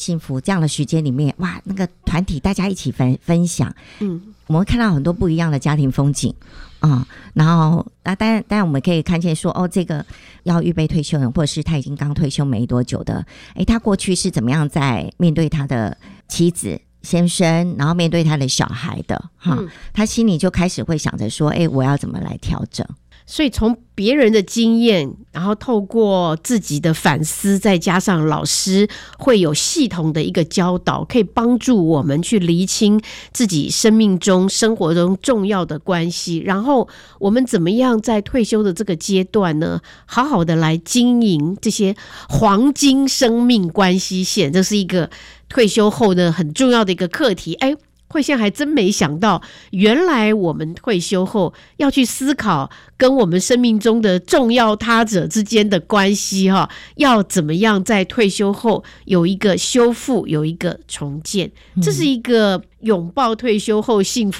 幸福这样的时间里面，哇，那个团体大家一起分享，我们会看到很多不一样的家庭风景然后当然我们可以看见说，这个要预备退休人，或者是他已经刚退休没多久的，他过去是怎么样在面对他的妻子先生，然后面对他的小孩的他心里就开始会想着说，我要怎么来调整。 所以从别人的经验，然后透过自己的反思，再加上老师会有系统的一个教导，可以帮助我们去厘清自己生命中生活中重要的关系，然后我们怎么样在退休的这个阶段呢，好好的来经营这些黄金生命关系线，这是一个退休后呢很重要的一个课题。慧仙还真没想到，原来我们退休后要去思考跟我们生命中的重要他者之间的关系要怎么样在退休后有一个修复，有一个重建，这是一个拥抱退休后幸福